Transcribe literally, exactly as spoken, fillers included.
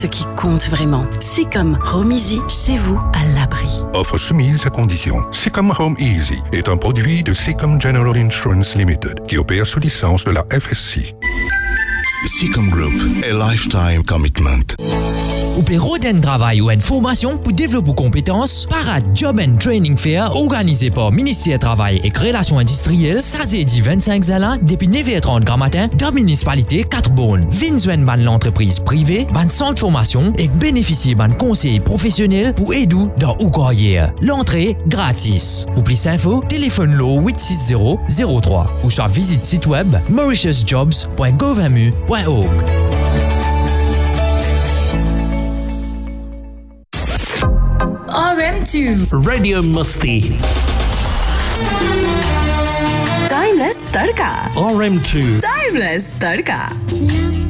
Ce qui compte vraiment. Seacom Home Easy, chez vous, à l'abri. Offre soumise à condition. Seacom Home Easy est un produit de Seacom General Insurance Limited qui opère sous licence de la F S C. Seacom Group, a lifetime commitment. Ou peut roden travail ou une formation pour développer compétences par un Job and Training Fair organisé par Ministère Travail et Relations Industrielles, ça c'est dit vingt-cinq zélan depuis neuf heures trente grand matin dans municipalité Quatre-Bornes. Vinzuen ban l'entreprise privée, ban centre de formation et bénéficier ban conseil professionnel pour aider dans ou carrière. L'entrée gratis. Pour plus d'infos, téléphone lo huit six zéro zéro trois ou soit visite site web mauritius jobs point gouv point m u point org. R M two Radio Musti. Timeless Tadka. R M two Timeless Tadka.